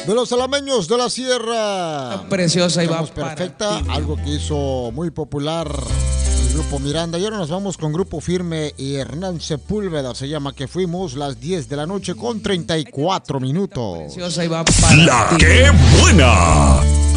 de los alameños de la sierra. Preciosa y va perfecta, algo que hizo muy popular el grupo Miranda. Y ahora nos vamos con Grupo Firme y Hernán Sepúlveda. Se llama Que Fuimos, las 10 de la noche con 34 minutos. Preciosa y va La que buena.